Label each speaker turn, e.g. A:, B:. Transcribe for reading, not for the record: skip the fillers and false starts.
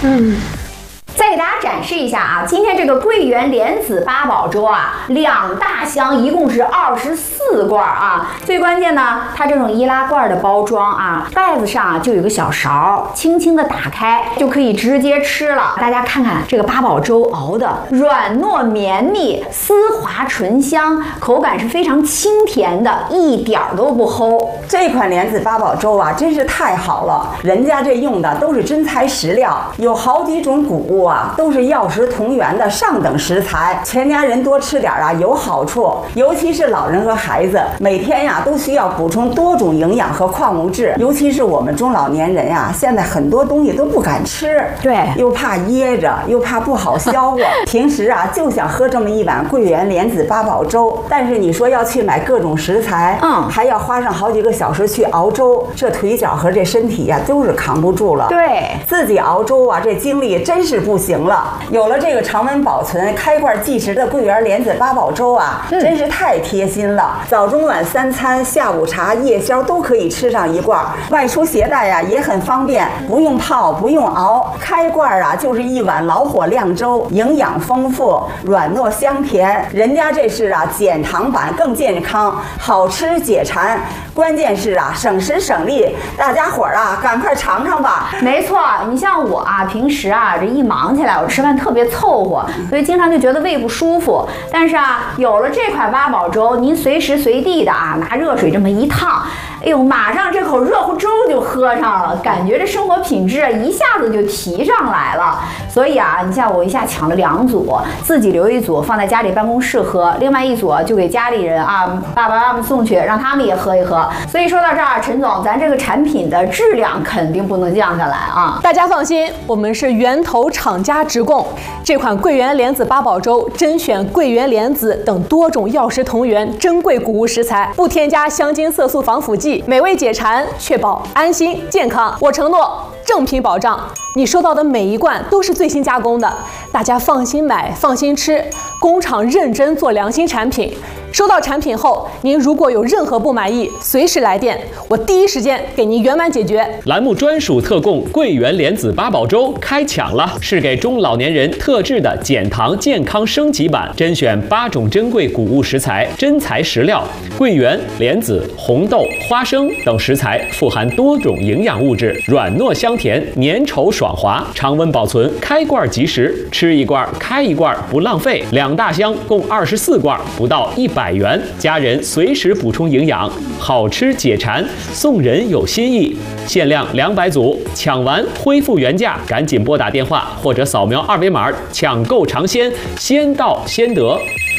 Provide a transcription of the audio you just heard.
A: 再给大家展示一下啊，今天这个桂圆莲子八宝粥啊，2大箱，一共是24罐啊。最关键呢，它这种易拉罐的包装啊，盖子上啊就有个小勺，轻轻的打开就可以直接吃了。大家看看这个八宝粥熬的软糯绵密、丝滑醇香，口感是非常清甜的，一点都不齁。
B: 这款莲子八宝粥啊，真是太好了，人家这用的都是真材实料，有好几种谷物啊，都是药食同源的上等食材，全家人多吃点啊有好处，尤其是老人和孩子，每天呀都需要补充多种营养和矿物质，尤其是我们中老年人呀，现在很多东西都不敢吃，
A: 对，
B: 又怕噎着，又怕不好消化，平时啊就想喝这么一碗桂圆莲子八宝粥，但是你说要去买各种食材，还要花上好几个小时去熬粥，这腿脚和这身体呀都是扛不住了。
A: 对，
B: 自己熬粥啊，这精力真是不行了。有了这个常温保存、开罐即食的桂圆莲子八宝粥啊，真是太贴心了。早中晚三餐、下午茶、夜宵都可以吃上一罐，外出携带呀也很方便，不用泡，不用熬，开罐啊就是一碗老火靓粥，营养丰富，软糯香甜。人家这是啊减糖版，更健康，好吃解馋。关键是啊省时省力，大家伙儿啊赶快尝尝吧。
A: 没错，你像我啊，平时啊这一忙起来，我吃饭特别凑合，所以经常就觉得胃不舒服。但是啊，有了这款八宝粥，您随时随地的啊拿热水这么一烫，哎呦，马上这口热乎粥就喝上了，感觉这生活品质一下子就提上来了。所以啊，你像我一下抢了2组，自己留一组放在家里办公室喝，另外一组就给家里人啊爸爸妈妈送去，让他们也喝一喝。所以说到这儿，陈总，咱这个产品的质量肯定不能降下来啊！
C: 大家放心，我们是源头厂家直供。这款桂圆莲子八宝粥甄选桂圆莲子等多种药食同源珍贵谷物食材，不添加香精、色素、防腐剂，美味解馋，确保安心健康。我承诺正品保障，你收到的每一罐都是最新加工的，大家放心买，放心吃。工厂认真做良心产品。收到产品后，您如果有任何不满意，随时来电，我第一时间给您圆满解决。
D: 栏目专属特供桂圆莲子八宝粥开抢了，是给中老年人特制的减糖健康升级版，甄选8种珍贵谷物食材，真材实料，桂圆、莲子、红豆、花生等食材富含多种营养物质，软糯香甜，粘稠爽滑，常温保存，开罐即食，吃一罐开一罐不浪费。2大箱共24罐，不到100元，家人随时补充营养，好吃解馋，送人有心意。限量200组，抢完恢复原价，赶紧拨打电话或者扫描2维码抢购尝鲜，先到先得。